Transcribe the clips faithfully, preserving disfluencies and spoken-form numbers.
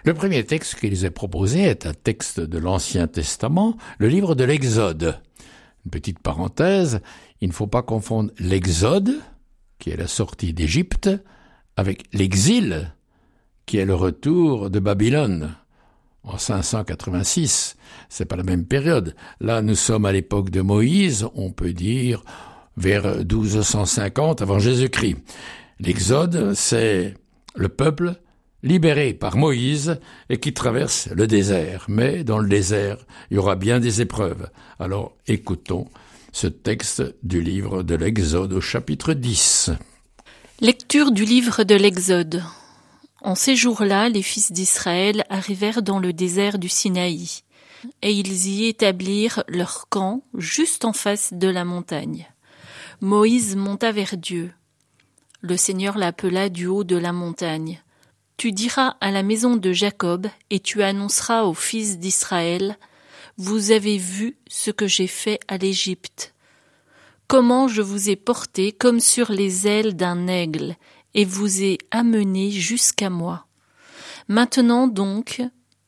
Le premier texte qui nous est proposé est un texte de l'Ancien Testament, le livre de l'Exode. Une petite parenthèse, il ne faut pas confondre l'Exode, qui est la sortie d'Égypte, avec l'exil, qui est le retour de Babylone. En cinq cent quatre-vingt-six, c'est pas la même période. Là, nous sommes à l'époque de Moïse, on peut dire vers douze cent cinquante avant Jésus-Christ. L'Exode, c'est le peuple libéré par Moïse et qui traverse le désert. Mais dans le désert, il y aura bien des épreuves. Alors, écoutons ce texte du livre de l'Exode au chapitre dix. Lecture du livre de l'Exode. En ces jours-là, les fils d'Israël arrivèrent dans le désert du Sinaï, et ils y établirent leur camp juste en face de la montagne. Moïse monta vers Dieu. Le Seigneur l'appela du haut de la montagne. Tu diras à la maison de Jacob, et tu annonceras aux fils d'Israël, vous avez vu ce que j'ai fait à l'Égypte. Comment je vous ai porté comme sur les ailes d'un aigle, et vous ai amené jusqu'à moi. Maintenant donc,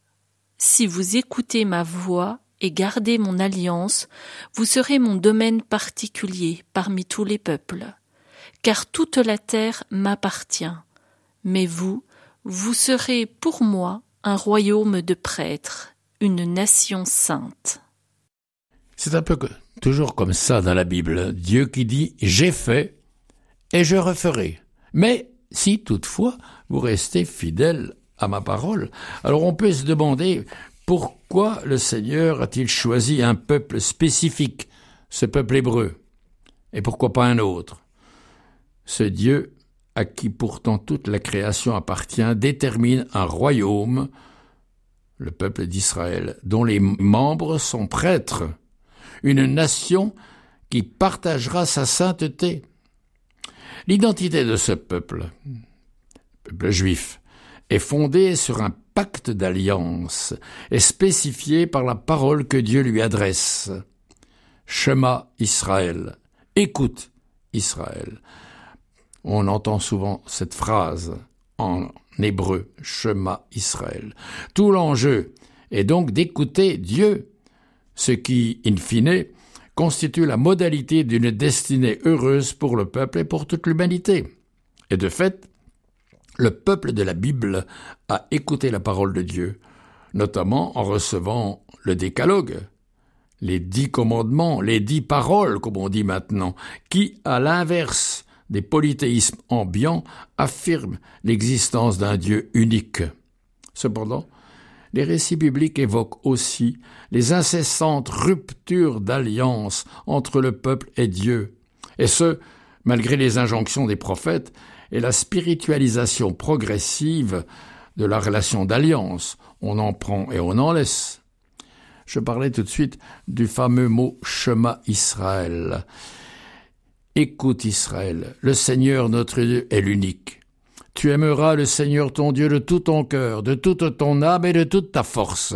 si vous écoutez ma voix et gardez mon alliance, vous serez mon domaine particulier parmi tous les peuples, car toute la terre m'appartient. Mais vous, vous serez pour moi un royaume de prêtres, une nation sainte. C'est un peu que, toujours comme ça dans la Bible, Dieu qui dit « j'ai fait et je referai ». Mais si toutefois vous restez fidèle à ma parole, alors on peut se demander pourquoi le Seigneur a-t-il choisi un peuple spécifique, ce peuple hébreu, et pourquoi pas un autre? Ce Dieu à qui pourtant toute la création appartient détermine un royaume, le peuple d'Israël, dont les membres sont prêtres, une nation qui partagera sa sainteté. L'identité de ce peuple, peuple juif, est fondée sur un pacte d'alliance et spécifiée par la parole que Dieu lui adresse. Shema Israël, écoute Israël. On entend souvent cette phrase en hébreu, Shema Israël. Tout l'enjeu est donc d'écouter Dieu, ce qui, in fine, constitue la modalité d'une destinée heureuse pour le peuple et pour toute l'humanité. Et de fait, le peuple de la Bible a écouté la parole de Dieu, notamment en recevant le décalogue, les dix commandements, les dix paroles, comme on dit maintenant, qui, à l'inverse des polythéismes ambiants, affirment l'existence d'un Dieu unique. Cependant, les récits bibliques évoquent aussi les incessantes ruptures d'alliance entre le peuple et Dieu, et ce, malgré les injonctions des prophètes et la spiritualisation progressive de la relation d'alliance. On en prend et on en laisse. Je parlais tout de suite du fameux mot « Shema Israël ». Écoute Israël, le Seigneur notre Dieu est l'unique. Tu aimeras le Seigneur ton Dieu de tout ton cœur, de toute ton âme et de toute ta force.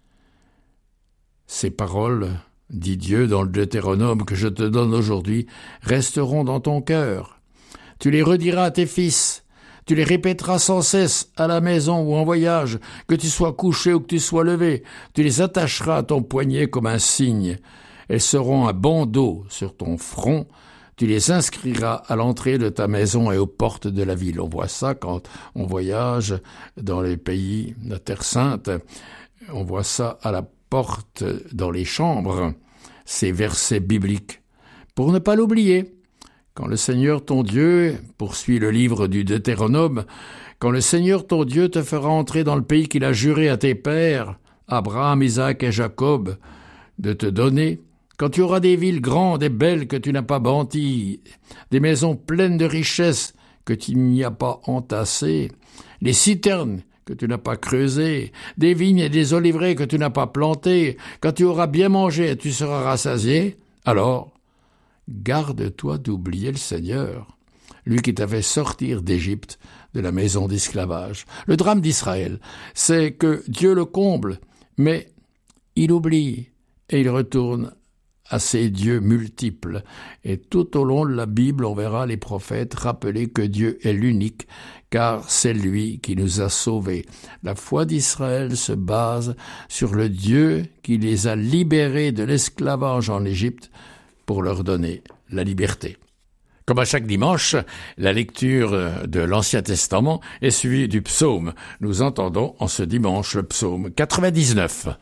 Ces paroles, dit Dieu dans le Deutéronome que je te donne aujourd'hui, resteront dans ton cœur. Tu les rediras à tes fils, tu les répéteras sans cesse à la maison ou en voyage, que tu sois couché ou que tu sois levé, tu les attacheras à ton poignet comme un signe. Elles seront un bandeau sur ton front, tu les inscriras à l'entrée de ta maison et aux portes de la ville. On voit ça quand on voyage dans les pays de Terre Sainte. On voit ça à la porte, dans les chambres, ces versets bibliques. Pour ne pas l'oublier, quand le Seigneur ton Dieu, poursuit le livre du Deutéronome, quand le Seigneur ton Dieu te fera entrer dans le pays qu'il a juré à tes pères, Abraham, Isaac et Jacob, de te donner, quand tu auras des villes grandes et belles que tu n'as pas bâties, des maisons pleines de richesses que tu n'y as pas entassées, des citernes que tu n'as pas creusées, des vignes et des oliveraies que tu n'as pas plantées, quand tu auras bien mangé et tu seras rassasié, alors garde-toi d'oublier le Seigneur, lui qui t'a fait sortir d'Égypte, de la maison d'esclavage. Le drame d'Israël, c'est que Dieu le comble, mais il oublie et il retourne à ces dieux multiples. Et tout au long de la Bible, on verra les prophètes rappeler que Dieu est l'unique, car c'est lui qui nous a sauvés. La foi d'Israël se base sur le Dieu qui les a libérés de l'esclavage en Égypte pour leur donner la liberté. Comme à chaque dimanche, la lecture de l'Ancien Testament est suivie du psaume. Nous entendons en ce dimanche le psaume quatre-vingt-dix-neuf.